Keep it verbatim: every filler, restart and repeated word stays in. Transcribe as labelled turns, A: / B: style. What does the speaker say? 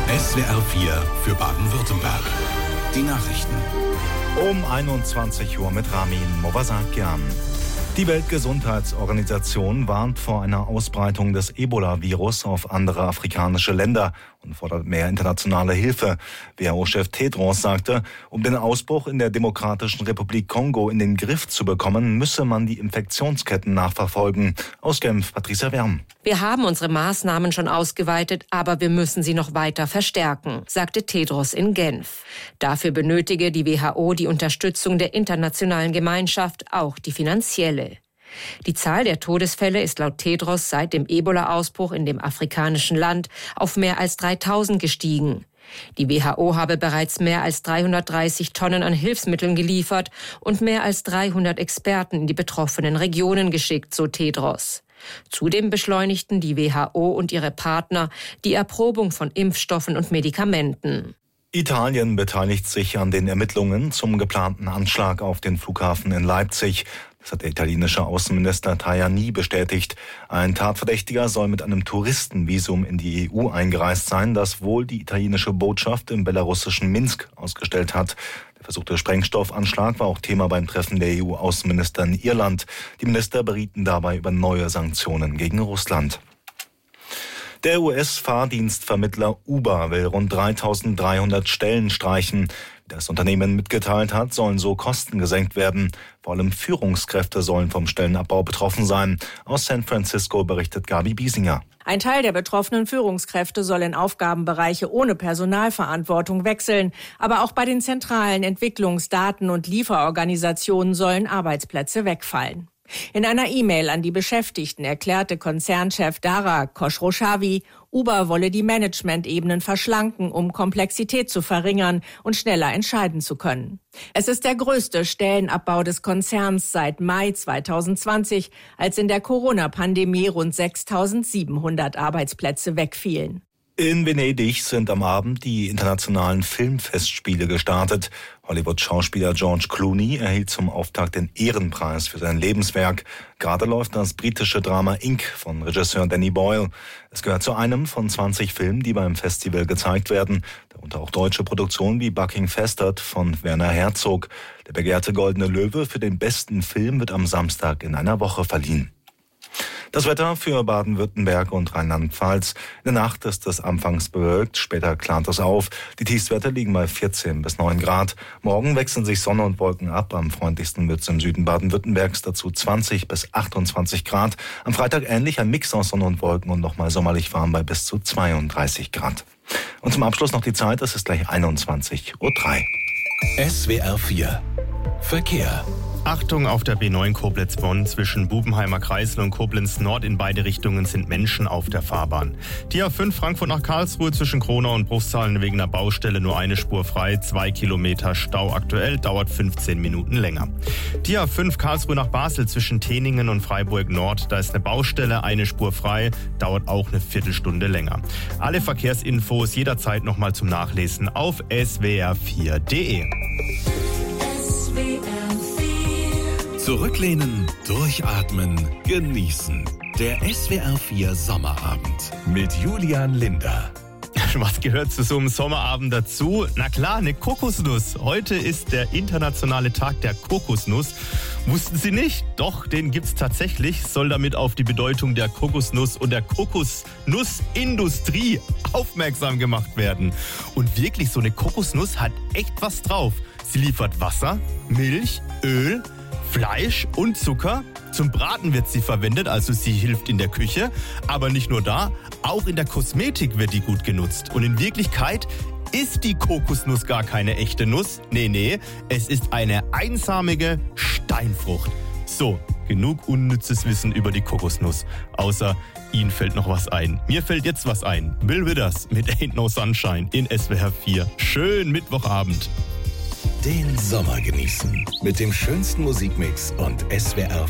A: S W R vier für Baden-Württemberg. Die Nachrichten.
B: Um einundzwanzig Uhr mit Ramin Movasakian. Die Weltgesundheitsorganisation warnt vor einer Ausbreitung des Ebola-Virus auf andere afrikanische Länder und fordert mehr internationale Hilfe. W H O-Chef Tedros sagte, um den Ausbruch in der Demokratischen Republik Kongo in den Griff zu bekommen, müsse man die Infektionsketten nachverfolgen. Aus Genf, Patricia Werm.
C: Wir haben unsere Maßnahmen schon ausgeweitet, aber wir müssen sie noch weiter verstärken, sagte Tedros in Genf. Dafür benötige die W H O die Unterstützung der internationalen Gemeinschaft, auch die finanzielle. Die Zahl der Todesfälle ist laut Tedros seit dem Ebola-Ausbruch in dem afrikanischen Land auf mehr als dreitausend gestiegen. Die W H O habe bereits mehr als dreihundertdreißig Tonnen an Hilfsmitteln geliefert und mehr als dreihundert Experten in die betroffenen Regionen geschickt, so Tedros. Zudem beschleunigten die W H O und ihre Partner die Erprobung von Impfstoffen und Medikamenten.
B: Italien beteiligt sich an den Ermittlungen zum geplanten Anschlag auf den Flughafen in Leipzig. Das hat der italienische Außenminister Tajani bestätigt. Ein Tatverdächtiger soll mit einem Touristenvisum in die E U eingereist sein, das wohl die italienische Botschaft im belarussischen Minsk ausgestellt hat. Der versuchte Sprengstoffanschlag war auch Thema beim Treffen der E U-Außenminister in Irland. Die Minister berieten dabei über neue Sanktionen gegen Russland. Der U S-Fahrdienstvermittler Uber will rund dreitausenddreihundert Stellen streichen. Wie das Unternehmen mitgeteilt hat, sollen so Kosten gesenkt werden. Vor allem Führungskräfte sollen vom Stellenabbau betroffen sein. Aus San Francisco berichtet Gabi Biesinger.
D: Ein Teil der betroffenen Führungskräfte soll in Aufgabenbereiche ohne Personalverantwortung wechseln. Aber auch bei den zentralen Entwicklungs-, Daten- und Lieferorganisationen sollen Arbeitsplätze wegfallen. In einer E-Mail an die Beschäftigten erklärte Konzernchef Dara Khosrowshahi, Uber wolle die Management-Ebenen verschlanken, um Komplexität zu verringern und schneller entscheiden zu können. Es ist der größte Stellenabbau des Konzerns seit Mai zweitausendzwanzig, als in der Corona-Pandemie rund sechstausendsiebenhundert Arbeitsplätze wegfielen.
B: In Venedig sind am Abend die internationalen Filmfestspiele gestartet. Hollywood-Schauspieler George Clooney erhielt zum Auftakt den Ehrenpreis für sein Lebenswerk. Gerade läuft das britische Drama Ink von Regisseur Danny Boyle. Es gehört zu einem von zwanzig Filmen, die beim Festival gezeigt werden. Darunter auch deutsche Produktionen wie Bucking Festert von Werner Herzog. Der begehrte Goldene Löwe für den besten Film wird am Samstag in einer Woche verliehen. Das Wetter für Baden-Württemberg und Rheinland-Pfalz. In der Nacht ist es anfangs bewölkt, später klart es auf. Die Tiefstwerte liegen bei vierzehn bis neun Grad. Morgen wechseln sich Sonne und Wolken ab. Am freundlichsten wird es im Süden Baden-Württembergs, dazu zwanzig bis achtundzwanzig Grad. Am Freitag ähnlich ein Mix aus Sonne und Wolken und nochmal sommerlich warm bei bis zu zweiunddreißig Grad. Und zum Abschluss noch die Zeit, es ist gleich einundzwanzig Uhr drei.
A: S W R vier Verkehr.
E: Achtung auf der B neun Koblenz-Bonn zwischen Bubenheimer Kreisel und Koblenz Nord. In beide Richtungen sind Menschen auf der Fahrbahn. Die A fünf Frankfurt nach Karlsruhe zwischen Kronau und Bruchsal wegen einer Baustelle nur eine Spur frei. Zwei Kilometer Stau aktuell, dauert fünfzehn Minuten länger. Die A fünf Karlsruhe nach Basel zwischen Teningen und Freiburg Nord. Da ist eine Baustelle, eine Spur frei, dauert auch eine Viertelstunde länger. Alle Verkehrsinfos jederzeit nochmal zum Nachlesen auf s w r vier punkt d e.
A: Zurücklehnen, durchatmen, genießen. Der S W R vier Sommerabend mit Julian Linder.
E: Was gehört zu so einem Sommerabend dazu? Na klar, eine Kokosnuss. Heute ist der internationale Tag der Kokosnuss. Wussten Sie nicht? Doch, den gibt's tatsächlich. Soll damit auf die Bedeutung der Kokosnuss und der Kokosnussindustrie aufmerksam gemacht werden. Und wirklich, so eine Kokosnuss hat echt was drauf. Sie liefert Wasser, Milch, Öl, Fleisch und Zucker. Zum Braten wird sie verwendet, also sie hilft in der Küche. Aber nicht nur da, auch in der Kosmetik wird die gut genutzt. Und in Wirklichkeit ist die Kokosnuss gar keine echte Nuss. Nee, nee, es ist eine einsamige Steinfrucht. So, genug unnützes Wissen über die Kokosnuss. Außer Ihnen fällt noch was ein. Mir fällt jetzt was ein. Bill Withers mit Ain't No Sunshine in S W R vier. Schönen Mittwochabend.
A: Den Sommer genießen mit dem schönsten Musikmix und S W R